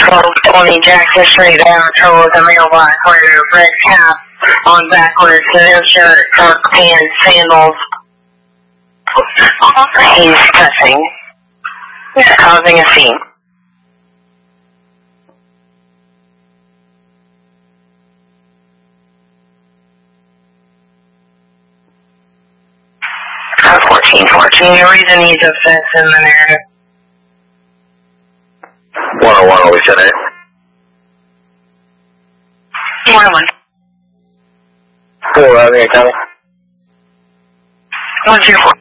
1220 Jackson Street, having trouble with the mailbox later. Red cap on backwards, no shirt, dark pants, sandals. He's cussing. He's causing a scene. Code 1414, the reason he's upset in the narrative. 101, always said it. 101. 4, Avenue County. 124.